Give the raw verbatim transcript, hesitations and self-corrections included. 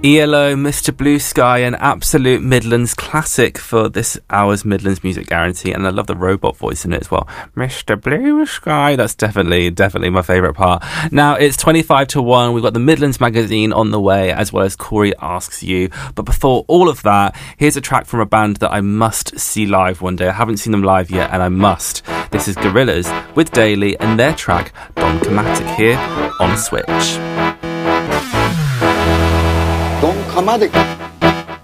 E L O, Mister Blue Sky, an absolute Midlands classic for this hour's Midlands Music Guarantee, and I love the robot voice in it as well. Mister Blue Sky, that's definitely, definitely my favourite part. Now, it's twenty-five to one, we've got the Midlands Magazine on the way, as well as Corey Asks You, but before all of that, here's a track from a band that I must see live one day. I haven't seen them live yet, and I must. This is Gorillaz with Daly and their track Don Chromatic here on Switch. Don Chromatic.